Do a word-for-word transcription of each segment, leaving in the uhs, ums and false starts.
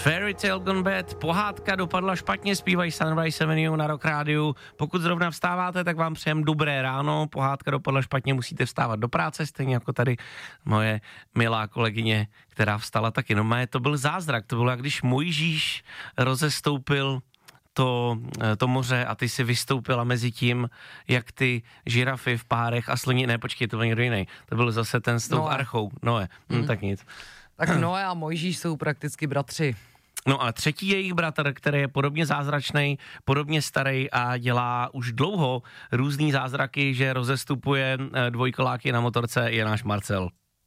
Fairy Tale Gone Bad, pohádka dopadla špatně, zpívají Sunrise Avenue na Rock Rádiu. Pokud zrovna vstáváte, tak vám přejem dobré ráno, pohádka dopadla špatně, musíte vstávat do práce, stejně jako tady moje milá kolegyně, která vstala taky. No mé, to byl zázrak, to bylo jak když Mojžíš rozestoupil to, to moře a ty si vystoupila mezi tím, jak ty žirafy v párech a sloni, ne počkej, to byl někdo jiný, to byl zase ten s tou Noé. archou, Noé, hm, mm. tak nic. Tak Noé a Mojžíš jsou prakticky bratři. No a třetí jejich bratr, který je podobně zázračný, podobně starý a dělá už dlouho různý zázraky, že rozestupuje dvojkoláky na motorce, je náš Marcel.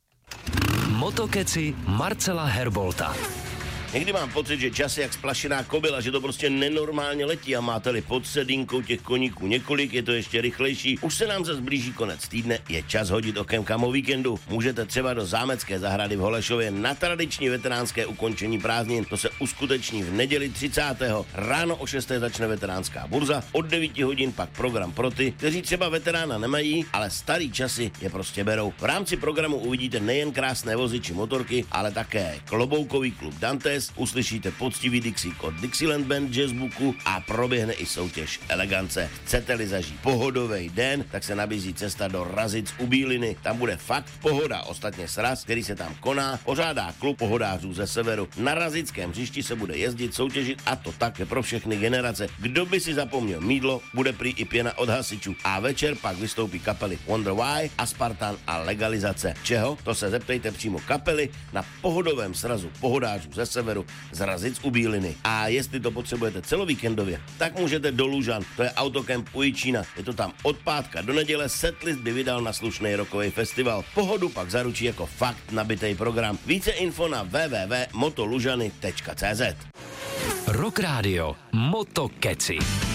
Motokeci Marcela Herbolta. Někdy mám pocit, že čas je jak splašená kobila, že to prostě nenormálně letí a máte-li pod sedínkou těch koníků několik, je to ještě rychlejší. Už se nám zase blíží konec týdne, je čas hodit okem kam o víkendu. Můžete třeba do zámecké zahrady v Holešově na tradiční veteránské ukončení prázdnin. To se uskuteční v neděli třicátého Ráno o šesté začne veteránská burza, od devíti hodin pak program pro ty, kteří třeba veterána nemají, ale starý časy je prostě berou. V rámci programu uvidíte nejen krásné vozy či motorky, ale také kloboukový klub Dantes, uslyšíte poctivý Dixík od Dixieland Band Jazzbooku a proběhne i soutěž Elegance. Chcete-li zažít pohodový den, tak se nabízí cesta do Razic u Bíliny. Tam bude fakt pohoda, ostatně sraz, který se tam koná, pořádá klub pohodářů ze severu. Na Razickém hřišti se bude jezdit, soutěžit a to také pro všechny generace. Kdo by si zapomněl mýdlo, bude prý i pěna od hasičů. A večer pak vystoupí kapely Wonder Why, Aspartan a Legalizace. Čeho? To se zeptejte přímo kapely na pohodovém srazu pohodářů ze severu z Razic u Bíliny. A jestli to potřebujete celovíkendově, tak můžete do Lužan, to je autokemp u Jičína. Je to tam od pátka do neděle, setlist by vydal na slušný rockový festival. Pohodu pak zaručí jako fakt nabitej program. Více info na w w w tečka motolužany tečka c z. Rock Radio Motokeci.